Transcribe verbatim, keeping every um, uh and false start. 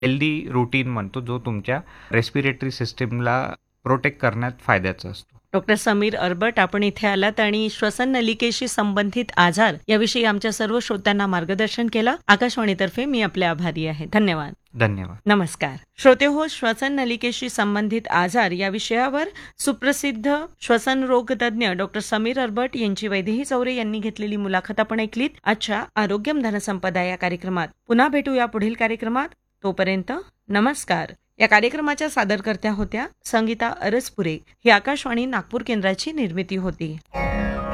Healthy routine म्हणतो, जो तुमच्या रेस्पिरेटरी सिस्टीमला प्रोटेक्ट करण्यात फायद्याचा असतो. डॉक्टर समीर अरबट, आपण इथे आलात आणि श्वसन नलिकेशी संबंधित आजार याविषयी आमच्या सर्व श्रोत्यांना मार्गदर्शन केलं. आकाशवाणीतर्फे मी आपले आभारी आहे. धन्यवाद. धन्यवाद. नमस्कार श्रोते हो, श्वसन नलिकेशी संबंधित आजार या विषयावर सुप्रसिद्ध श्वसन रोग तज्ज्ञ डॉक्टर समीर अरबट यांची वैदेही चौरे यांनी घेतलेली मुलाखत आपण ऐकलीत. आजच्या आरोग्यम धनसंपदा या कार्यक्रमात पुन्हा भेटूया पुढील कार्यक्रमात. तोपर्यंत नमस्कार. या कार्यक्रमाच्या सादरकर्त्या होत्या संगीता अरसपुरे. ही आकाशवाणी नागपूर केंद्राची निर्मिती होती.